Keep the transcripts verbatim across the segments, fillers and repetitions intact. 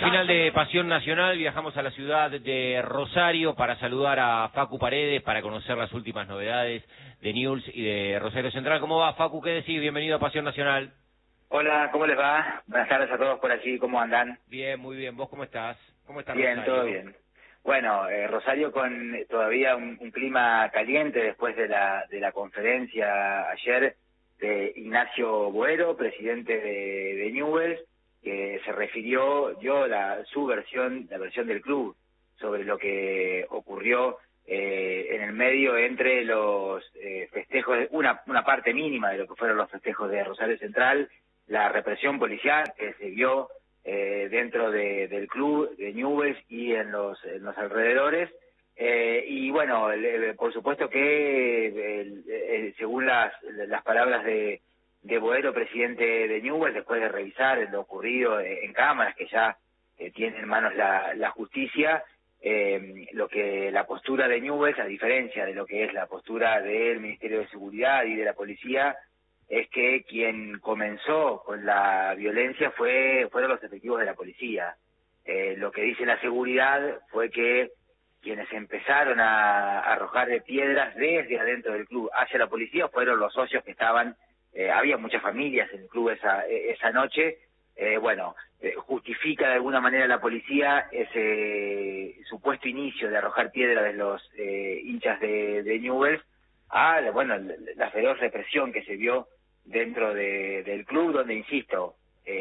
final de Pasión Nacional viajamos a la ciudad de Rosario para saludar a Facu Paredes, para conocer las últimas novedades de Newell's y de Rosario Central. ¿Cómo va, Facu? ¿Qué decís? Bienvenido a Pasión Nacional. Hola, ¿cómo les va? Buenas tardes a todos por allí, ¿cómo andan? Bien, muy bien. ¿Vos cómo estás? ¿Cómo estás, Bien, Rosario? todo bien. Bueno, eh, Rosario con todavía un, un clima caliente después de la de la conferencia ayer de Ignacio Boero, presidente de, de Newell's, que se refirió, dio la, su versión, la versión del club sobre lo que ocurrió eh, en el medio entre los eh, festejos, una, una parte mínima de lo que fueron los festejos de Rosario Central, la represión policial que se vio eh, dentro de, del club de Newell's y en los, en los alrededores. Eh, y bueno, el, por supuesto que el, el, según las, las palabras de de Boero, presidente de Newell's, después de revisar lo ocurrido en cámaras que ya eh, tiene en manos la, la justicia, eh, lo que la postura de Newell's, a diferencia de lo que es la postura del Ministerio de Seguridad y de la policía, es que quien comenzó con la violencia fue fueron los efectivos de la policía. Eh, lo que dice la seguridad fue que quienes empezaron a, a arrojar de piedras desde adentro del club hacia la policía fueron los socios que estaban. Eh, había muchas familias en el club esa esa noche. Eh, bueno, eh, justifica de alguna manera la policía ese supuesto inicio de arrojar piedra de los eh, hinchas de, de Newell's a, bueno, la feroz represión que se vio dentro de, del club, donde, insisto,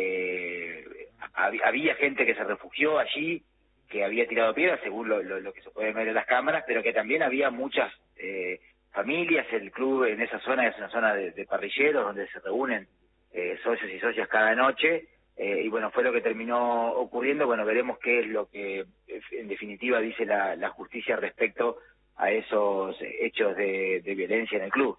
eh, hab, había gente que se refugió allí, que había tirado piedras, según lo, lo, lo que se puede ver en las cámaras, pero que también había muchas eh, familias. El club en esa zona es una zona de, de parrilleros donde se reúnen eh, socios y socias cada noche, eh, y bueno, fue lo que terminó ocurriendo. Bueno, veremos qué es lo que en definitiva dice la, la justicia respecto a esos hechos de, de violencia en el club.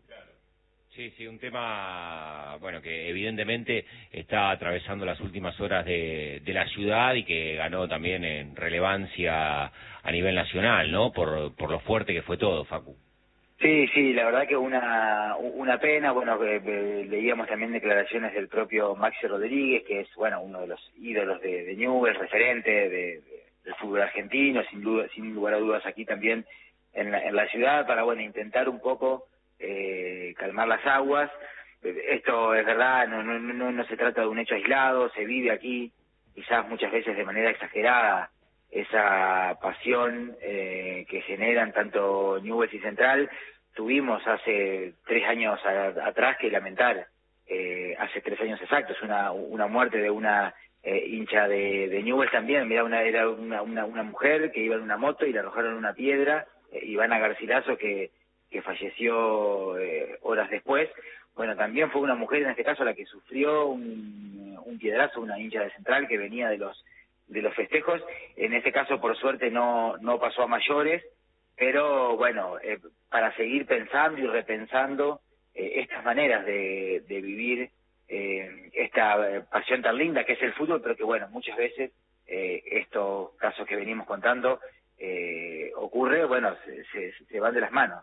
Sí, sí, un tema, bueno, que evidentemente está atravesando las últimas horas de, de la ciudad y que ganó también en relevancia a nivel nacional, ¿no? Por, por lo fuerte que fue todo, Facu. Sí, sí, la verdad que una una pena. Bueno, que, que leíamos también declaraciones del propio Maxi Rodríguez, que es, bueno, uno de los ídolos de, de Newell's, referente de, de, del fútbol argentino, sin duda, sin lugar a dudas aquí también en la, en la ciudad, para, bueno, intentar un poco eh, calmar las aguas. Esto es verdad, no, no, no, no se trata de un hecho aislado, se vive aquí, quizás muchas veces de manera exagerada, esa pasión eh, que generan tanto Newell's y Central. Tuvimos hace tres años a, atrás que lamentar, eh, hace tres años exactos, una una muerte de una eh, hincha de, de Newell's también. Mira, una, era una, una, una mujer que iba en una moto y le arrojaron una piedra, eh, Ivana Garcilaso, que, que falleció eh, horas después. Bueno, también fue una mujer en este caso la que sufrió un, un piedrazo, una hincha de Central que venía de los de los festejos. En este caso, por suerte, no no pasó a mayores, pero bueno, eh, para seguir pensando y repensando eh, estas maneras de, de vivir eh, esta pasión tan linda que es el fútbol, pero que, bueno, muchas veces eh, estos casos que venimos contando eh, ocurre, bueno, se, se, se van de las manos.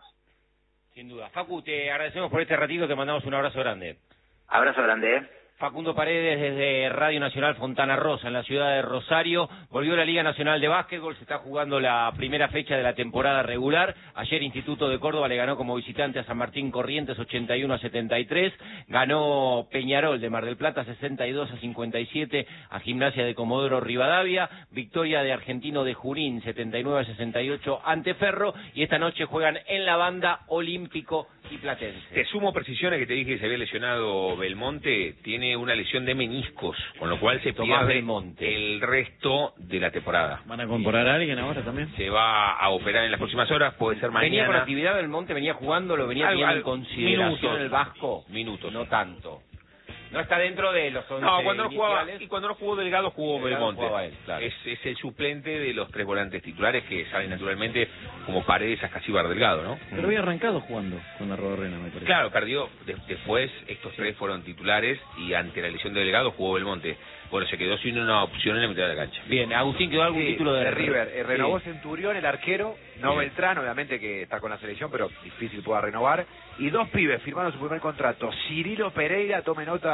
Sin duda. Facu, te agradecemos por este ratito, te mandamos un abrazo grande. Abrazo grande, ¿eh? Facundo Paredes desde Radio Nacional Fontana Rosa, en la ciudad de Rosario. Volvió la Liga Nacional de Básquetbol, se está jugando la primera fecha de la temporada regular. Ayer Instituto de Córdoba le ganó como visitante a San Martín Corrientes ochenta y uno a setenta y tres. Ganó Peñarol de Mar del Plata sesenta y dos a cincuenta y siete a Gimnasia de Comodoro Rivadavia. Victoria de Argentino de Junín setenta y nueve a sesenta y ocho ante Ferro. Y esta noche juegan en la banda Olímpico y Platense. Te sumo precisiones que te dije que se había lesionado Belmonte. Tiene una lesión de meniscos, con lo cual se Tomás pierde Belmonte. el resto de la temporada. ¿Van a incorporar a alguien ahora también? Se va a operar en las próximas horas, puede ser mañana. Venía con actividad Belmonte, venía jugando, lo venía Algo, teniendo en algo, consideración minutos, el Vasco. Minutos. No tanto. No está dentro de los once No, cuando no jugaba, iniciales. y cuando no jugó Delgado jugó Delgado Belmonte. jugaba él, claro. es, es el suplente de los tres volantes titulares que salen naturalmente como Paredes, Ascasíbar, Delgado, ¿no? Pero había arrancado jugando con la Rodorrena, me parece. Claro, perdió. De, después estos tres fueron titulares y ante la lesión de Delgado jugó Belmonte. Bueno, se quedó sin una opción en la mitad de la cancha. Bien, Agustín, ¿quedó algún Sí, título de, de River? Eh, renovó Sí. Centurión, el arquero, no Bien. Beltrán, obviamente que está con la selección, pero difícil pueda renovar. Y dos pibes firmaron su primer contrato. Cirilo Pereira, tome nota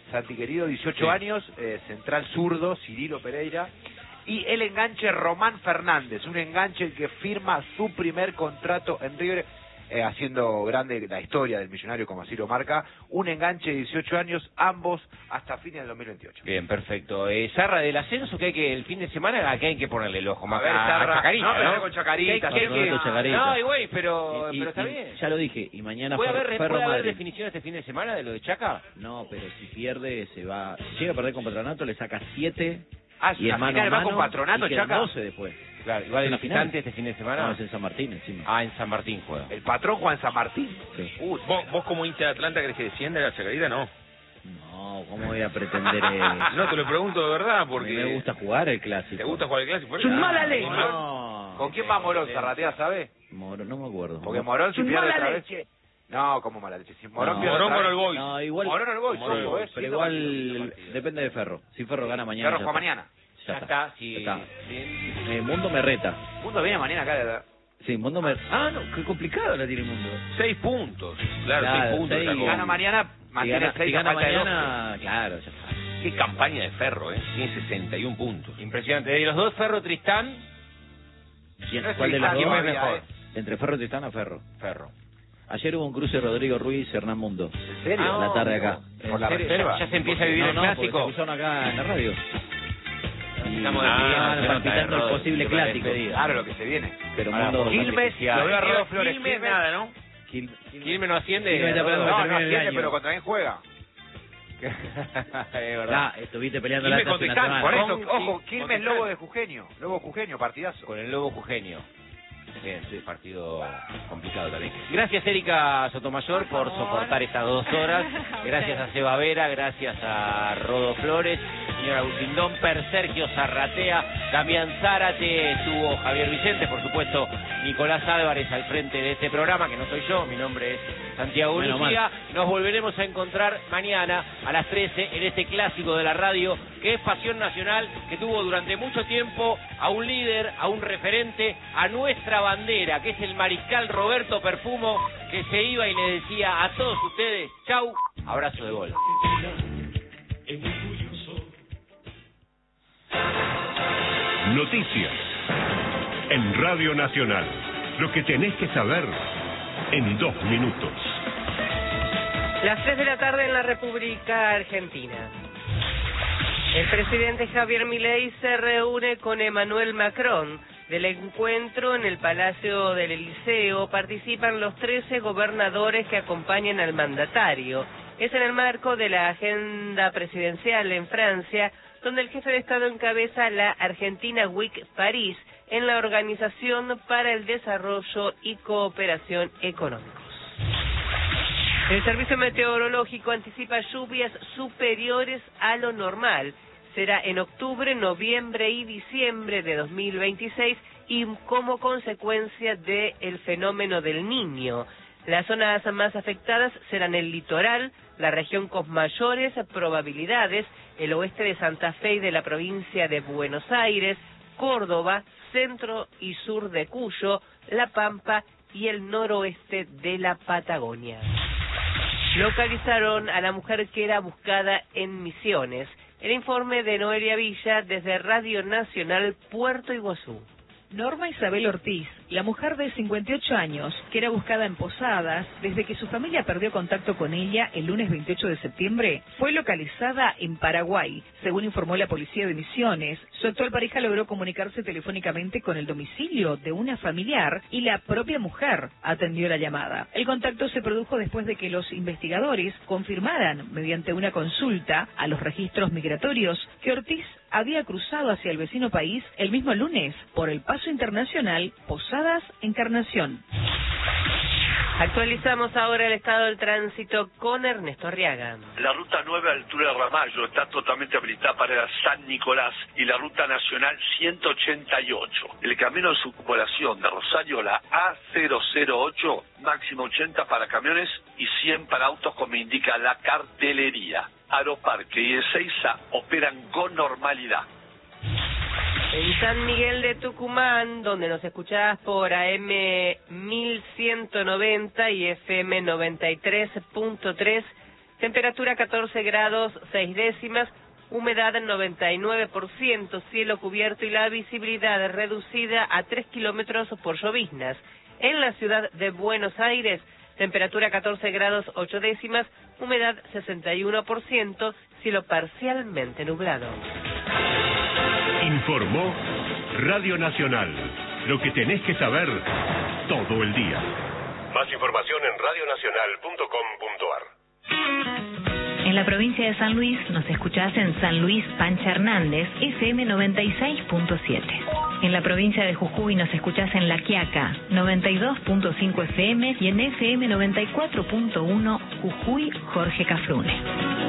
Santi querido, dieciocho Sí. años, eh, central zurdo, Cirilo Pereira. Y el enganche Román Fernández, un enganche que firma su primer contrato en River, eh, haciendo grande la historia del millonario, como así lo marca. Un enganche de dieciocho años, ambos hasta fines del dos mil veintiocho. Bien, perfecto. Eh, Zarra, del ascenso, que hay que el fin de semana, ¿a qué hay que ponerle el ojo? A Más ver, a, Zarra, a Chacarita, no, pero ¿no? con Chacarita, ¿Qué hay que- sí, con Chacarita. No, y güey, pero, Y- y- pero está y bien. Ya lo dije, y mañana ¿Puede Fer- haber, Ferro ¿puede haber Madrid. definición este fin de semana de lo de Chaca? No, pero si pierde, se va. Si llega a perder con Patronato, le saca siete. Ah, es Y una es mano final a va mano. con Patronato, y quedan Chaca. doce después. Claro, igual Es de una visitante final. este fin de No, semana. es en San Martín encima. Ah, en San Martín juega. El patrón Juan San Martín. Sí. Uh, ¿vos, ¿Vos como hincha de Atlanta crees que desciende la Chacarita? No. No, ¿cómo voy a pretender eh, No, te lo pregunto de verdad, a mí porque... me gusta jugar el clásico. ¿Te gusta jugar el clásico? Es un mala leche. No. ¿Con quién va Morón, Zarratea, sabe? Moro, no me acuerdo. Porque Morón si Es un pierde mala otra vez... leche. No, como mala leche. Si Morón No. pierde Morón otra con vez- el Boys. No, igual. Morón el Boys, Morón, ojo, eh. Pero Lindo igual partido. depende de Ferro. Si Ferro gana mañana. Ferro ya juega está. mañana. Ya está, sí. Ya está. Bien. Eh, Mundo me reta. Mundo viene mañana acá, de verdad. Sí, Mundo me. Ah, no, qué complicado la tiene Mundo. Seis puntos. Claro, Claro, seis puntos. seis. sacó. Si gana mañana, Si mantiene gana, seis si a gana falta de doce. mañana, claro, ya está. Qué campaña de Ferro, ¿eh? Tiene sesenta y un puntos. Impresionante. De los dos, Ferro Tristán, ¿Quién- No es ¿Cuál de los Tristán, dos? ¿quién es todavía, mejor? eh. Entre Ferro y Tristán a Ferro. Ferro. Ayer hubo un cruce Rodrigo Ruiz y Hernán Mundo. ¿En serio? Ah, la tarde acá. ¿En ¿Por la serio? reserva? ¿Ya, ya se empieza a vivir no, el no, porque clásico? se cruzaron acá en la radio. Y Estamos estaban despidiendo, se nota, palpitando eh, el posible Rodri, clásico. despedida. Claro, lo que se viene. Pero Ahora, Mundo... Quilmes, Quilmes, lo veo a Rodo Flores. Quilmes, Quilmes, nada, ¿no? Quil- Quilmes no asciende. Quilmes está Rodrigo. peleando No, que no termine el asciende, año. pero contra quién juega. Es verdad. Ah, estuviste peleando la Quilmes hace con una Tejano, semana. Por eso, Con- ojo, sí, Quilmes con Lobo Tejano. de Jujeño. Lobo Jujeño, partidazo. Con el Lobo Jujeño. Bien, sí, partido complicado también. Gracias, Erika Sotomayor, por soportar estas dos horas. Gracias a Seba Vera, gracias a Rodo Flores, señor Agustín Domper, Sergio Zarratea, Damián Zárate, estuvo Javier Vicente, por supuesto, Nicolás Álvarez al frente de este programa, que no soy yo, mi nombre es Santiago Menos Lucía. Nos volveremos a encontrar mañana a las trece en este clásico de la radio, que es Pasión Nacional, que tuvo durante mucho tiempo a un líder, a un referente, a nuestra bandera, que es el mariscal Roberto Perfumo, que se iba y le decía a todos ustedes, chau, abrazo de gol. Noticias en Radio Nacional. Lo que tenés que saber en dos minutos. Las tres de la tarde en la República Argentina. El presidente Javier Milei se reúne con Emmanuel Macron. Del encuentro en el Palacio del Eliseo participan los trece gobernadores que acompañan al mandatario. Es en el marco de la agenda presidencial en Francia, donde el jefe de Estado encabeza la Argentina Week París en la Organización para el Desarrollo y Cooperación Económicos. El Servicio Meteorológico anticipa lluvias superiores a lo normal. Será en octubre, noviembre y diciembre de dos mil veintiséis y como consecuencia del fenómeno del Niño. Las zonas más afectadas serán el litoral, la región con mayores probabilidades, el oeste de Santa Fe y de la provincia de Buenos Aires, Córdoba, centro y sur de Cuyo, La Pampa y el noroeste de la Patagonia. Localizaron a la mujer que era buscada en Misiones. El informe de Noelia Villa desde Radio Nacional Puerto Iguazú. Norma Isabel Ortiz, la mujer de cincuenta y ocho años, que era buscada en Posadas desde que su familia perdió contacto con ella el lunes veintiocho de septiembre, fue localizada en Paraguay. Según informó la policía de Misiones, su actual pareja logró comunicarse telefónicamente con el domicilio de una familiar y la propia mujer atendió la llamada. El contacto se produjo después de que los investigadores confirmaran, mediante una consulta a los registros migratorios, que Ortiz había cruzado hacia el vecino país el mismo lunes por el paso internacional Posadas Encarnación. Actualizamos ahora el estado del tránsito con Ernesto Arriaga. La ruta nueve a la altura de Ramallo está totalmente habilitada para San Nicolás y la ruta nacional ciento ochenta y ocho. El camino de circulación de Rosario, la A cero cero ocho, máximo ochenta para camiones y cien para autos, como indica la cartelería. Aeroparque y Ezeiza operan con normalidad. En San Miguel de Tucumán, donde nos escuchás por A M mil ciento noventa y F M noventa y tres punto tres, Temperatura catorce grados seis décimas, humedad noventa y nueve por ciento, cielo cubierto y la visibilidad reducida a tres kilómetros por lloviznas. En la ciudad de Buenos Aires, temperatura catorce grados ocho décimas, humedad sesenta y uno por ciento, cielo parcialmente nublado. Informó Radio Nacional. Lo que tenés que saber todo el día. Más información en radio nacional punto com punto ar. En la provincia de San Luis nos escuchás en San Luis Pancha Hernández, F M noventa y seis punto siete. En la provincia de Jujuy nos escuchás en La Quiaca, noventa y dos punto cinco F M y en F M noventa y cuatro punto uno Jujuy Jorge Cafrune.